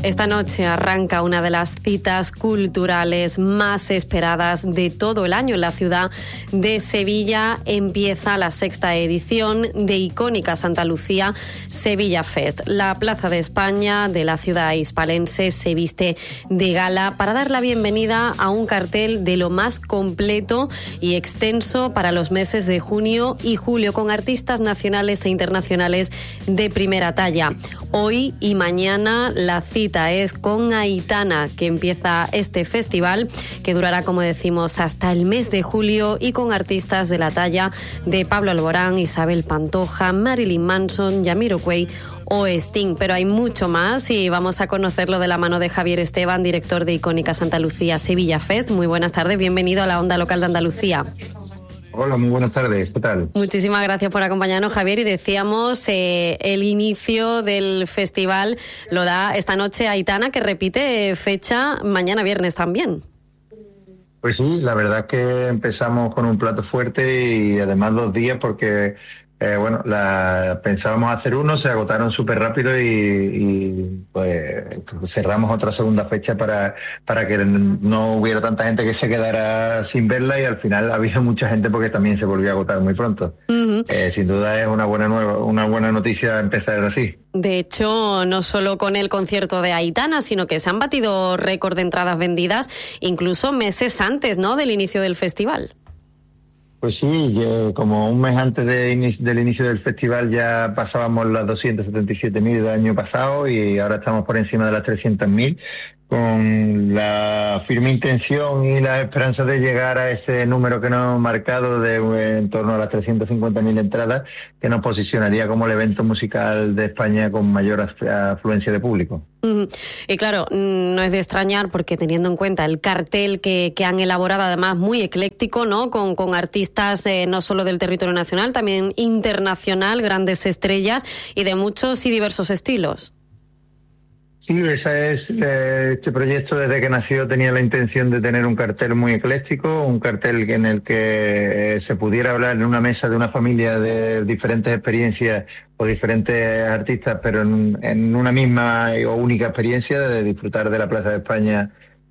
Esta noche arranca una de las citas culturales más esperadas de todo el año en la ciudad de Sevilla. Empieza la 6ª edición de Icónica Santa Lucía Sevilla Fest. La Plaza de España de la ciudad hispalense se viste de gala para dar la bienvenida a un cartel de lo más completo y extenso para los meses de junio y julio, con artistas nacionales e internacionales de primera talla. Hoy y mañana la cita es con Aitana, que empieza este festival, que durará, como decimos, hasta el mes de julio, y con artistas de la talla de Pablo Alborán, Isabel Pantoja, Marilyn Manson, Jamiroquai o Sting. Pero hay mucho más y vamos a conocerlo de la mano de Javier Esteban, director de Icónica Santa Lucía Sevilla Fest. Muy buenas tardes, bienvenido a la Onda Local de Andalucía. Hola, muy buenas tardes, ¿qué tal? Muchísimas gracias por acompañarnos, Javier. Y decíamos, el inicio del festival lo da esta noche Aitana, que repite fecha mañana viernes también. Pues sí, la verdad es que empezamos con un plato fuerte y además 2 días porque, pensábamos hacer uno, se agotaron súper rápido y pues cerramos otra segunda fecha para que no hubiera tanta gente que se quedara sin verla, y al final ha habido mucha gente porque también se volvió a agotar muy pronto. Uh-huh. Sin duda es una buena noticia empezar así. De hecho, no solo con el concierto de Aitana, sino que se han batido récord de entradas vendidas incluso meses antes, ¿no?, del inicio del festival. Pues sí, como un mes antes del inicio del festival ya pasábamos las 277.000 del año pasado y ahora estamos por encima de las 300.000, con la firme intención y la esperanza de llegar a ese número que nos hemos marcado de en torno a las 350.000 entradas, que nos posicionaría como el evento musical de España con mayor afluencia de público. Y claro, no es de extrañar, porque teniendo en cuenta el cartel que han elaborado, además muy ecléctico, ¿no?, con artistas no solo del territorio nacional, también internacional, grandes estrellas y de muchos y diversos estilos. Sí, este proyecto desde que nació tenía la intención de tener un cartel muy ecléctico, un cartel en el que se pudiera hablar en una mesa de una familia de diferentes experiencias o diferentes artistas, pero en una misma o única experiencia de disfrutar de la Plaza de España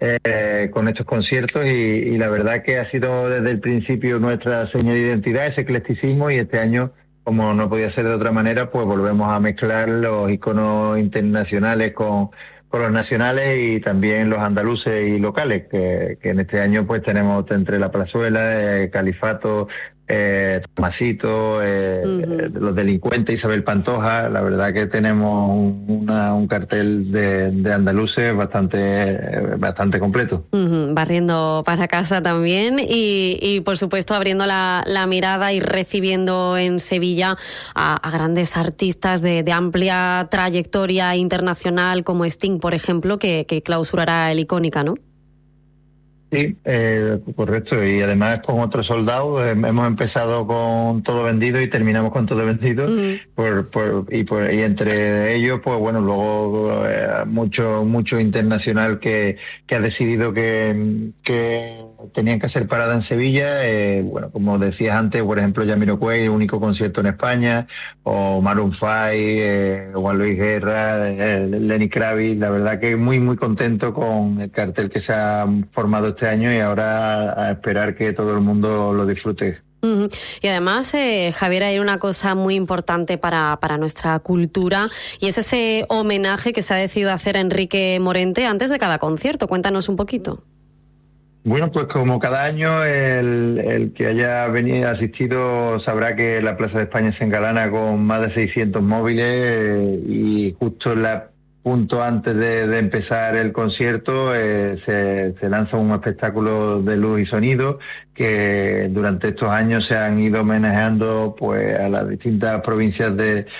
con estos conciertos, y la verdad que ha sido desde el principio nuestra seña de identidad, ese eclecticismo, y este año, como no podía ser de otra manera, pues volvemos a mezclar los iconos internacionales con los nacionales y también los andaluces y locales, que en este año pues tenemos entre La Plazuela, Califato, Tomasito, Los Delincuentes, Isabel Pantoja. La verdad que tenemos un cartel de andaluces bastante completo. Barriendo para casa también y por supuesto abriendo la mirada y recibiendo en Sevilla a grandes artistas de amplia trayectoria internacional, como Sting, por ejemplo, que clausurará el Icónica, ¿no? Sí, correcto, y además con otros soldados hemos empezado con todo vendido y terminamos con todo vendido. Y entre ellos, pues bueno, luego mucho internacional que ha decidido que tenían que hacer parada en Sevilla. Como decías antes, por ejemplo, Jamiroquai, único concierto en España, o Maroon 5, Juan Luis Guerra, Lenny Kravitz. La verdad que muy contento con el cartel que se ha formado este año, y ahora a esperar que todo el mundo lo disfrute. Y además, Javier, hay una cosa muy importante para nuestra cultura, y es ese homenaje que se ha decidido hacer a Enrique Morente antes de cada concierto. Cuéntanos un poquito. Bueno, pues como cada año, el que haya asistido sabrá que la Plaza de España se engalana con más de 600 móviles, y justo punto antes de empezar el concierto se lanza un espectáculo de luz y sonido que durante estos años se han ido homenajeando pues a las distintas provincias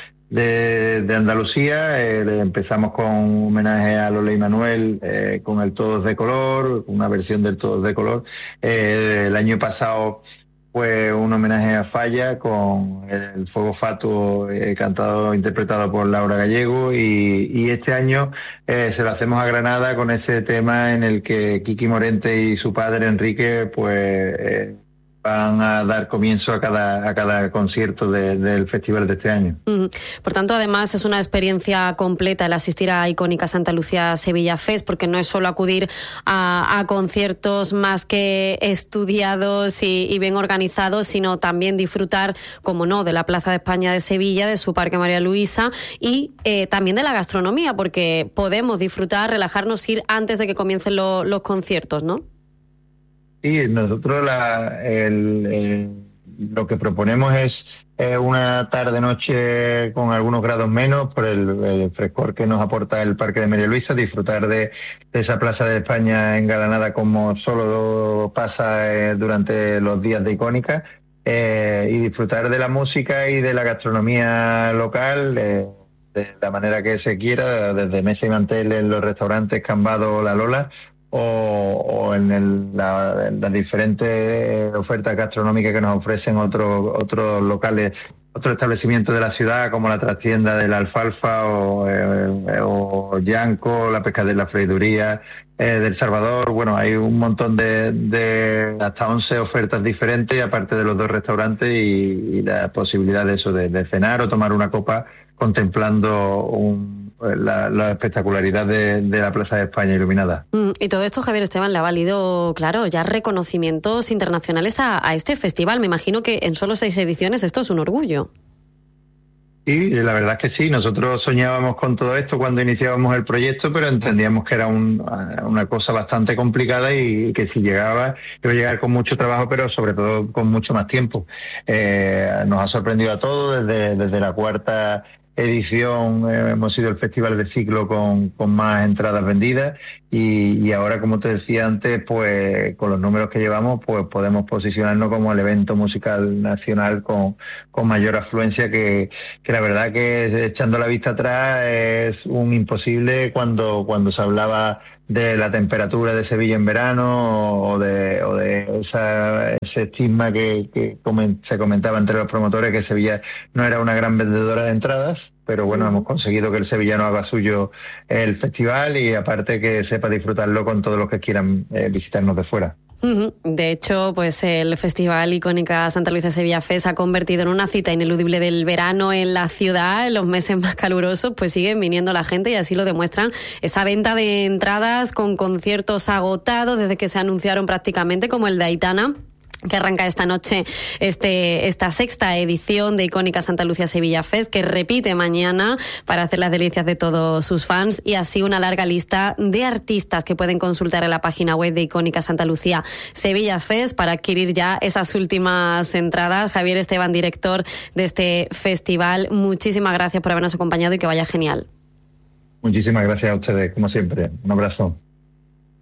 de Andalucía. Empezamos con un homenaje a Lola y Manuel con el Todos de Color, una versión del Todos de Color. El año pasado fue un homenaje a Falla con el Fuego Fatuo, interpretado por Laura Gallego, y este año se lo hacemos a Granada con ese tema en el que Kiki Morente y su padre Enrique pues van a dar comienzo a cada concierto del festival de este año. Por tanto, además, es una experiencia completa el asistir a Icónica Santa Lucía Sevilla Fest, porque no es solo acudir a conciertos más que estudiados y bien organizados, sino también disfrutar, como no, de la Plaza de España de Sevilla, de su Parque María Luisa y también de la gastronomía, porque podemos disfrutar, relajarnos, ir antes de que comiencen los conciertos, ¿no? Sí, nosotros lo que proponemos es una tarde-noche con algunos grados menos por el frescor que nos aporta el Parque de María Luisa, disfrutar de esa Plaza de España engalanada como solo pasa durante los días de Icónica, y disfrutar de la música y de la gastronomía local de la manera que se quiera, desde mesa y mantel en los restaurantes Cambado o La Lola, o en las diferentes ofertas gastronómicas que nos ofrecen otros locales, otros establecimientos de la ciudad, como la trastienda de la Alfalfa o Yanco, la pescadería, la freiduría del Salvador. Bueno, hay un montón de hasta 11 ofertas diferentes, aparte de los 2 restaurantes y la posibilidad de eso, de cenar o tomar una copa contemplando la espectacularidad de la Plaza de España iluminada. Y todo esto, Javier Esteban, le ha valido, claro, ya reconocimientos internacionales a este festival. Me imagino que en solo 6 ediciones esto es un orgullo. Sí, la verdad es que sí. Nosotros soñábamos con todo esto cuando iniciábamos el proyecto, pero entendíamos que era una cosa bastante complicada y que si llegaba, iba a llegar con mucho trabajo, pero sobre todo con mucho más tiempo. Nos ha sorprendido a todos desde la 4ª edición. Hemos sido el festival de ciclo con más entradas vendidas y ahora, como te decía antes, pues con los números que llevamos, pues podemos posicionarnos como el evento musical nacional con mayor afluencia, que la verdad que, echando la vista atrás, es un imposible cuando se hablaba de la temperatura de Sevilla en verano o de ese estigma que se comentaba entre los promotores, que Sevilla no era una gran vendedora de entradas, pero bueno, hemos conseguido que el sevillano haga suyo el festival y aparte que sepa disfrutarlo con todos los que quieran visitarnos de fuera. De hecho, pues el Festival Icónica Santa Lucía Sevilla Fest se ha convertido en una cita ineludible del verano en la ciudad. En los meses más calurosos pues siguen viniendo la gente y así lo demuestran esa venta de entradas con conciertos agotados desde que se anunciaron prácticamente, como el de Aitana, que arranca esta noche esta 6ª edición de Icónica Santa Lucía Sevilla Fest, que repite mañana para hacer las delicias de todos sus fans, y así una larga lista de artistas que pueden consultar en la página web de Icónica Santa Lucía Sevilla Fest para adquirir ya esas últimas entradas. Javier Esteban, director de este festival, muchísimas gracias por habernos acompañado y que vaya genial. Muchísimas gracias a ustedes, como siempre. Un abrazo.